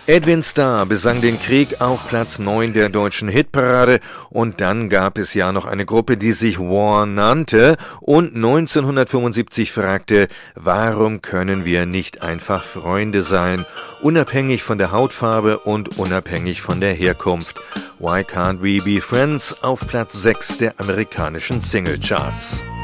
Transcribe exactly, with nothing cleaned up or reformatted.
Edwin Starr besang den Krieg auf Platz neun der deutschen Hitparade und dann gab es ja noch eine Gruppe, die sich War nannte und neunzehnhundertfünfundsiebzig fragte, warum können wir nicht einfach Freunde sein, unabhängig von der Hautfarbe und unabhängig von der Herkunft. Why Can't We Be Friends auf Platz sechs der amerikanischen Singlecharts.